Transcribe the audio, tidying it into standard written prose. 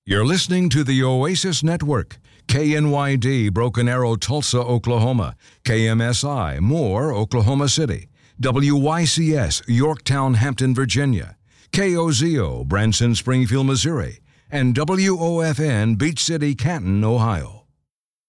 You're listening to the Oasis Network. KNYD, Broken Arrow, Tulsa, Oklahoma. KMSI, Moore, Oklahoma City. WYCS, Yorktown, Hampton, Virginia. KOZO, Branson, Springfield, Missouri. And WOFN, Beach City, Canton, Ohio.